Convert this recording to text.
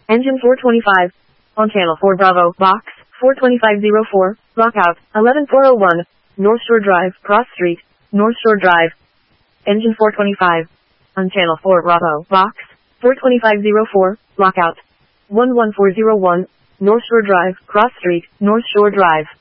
Engine 425. On channel 4 Bravo, box, 42504, lockout, 11401, North Shore Drive, Cross Street, North Shore Drive. Engine 425. On channel 4 Bravo, box, 42504, lockout, 11401, North Shore Drive, Cross Street, North Shore Drive.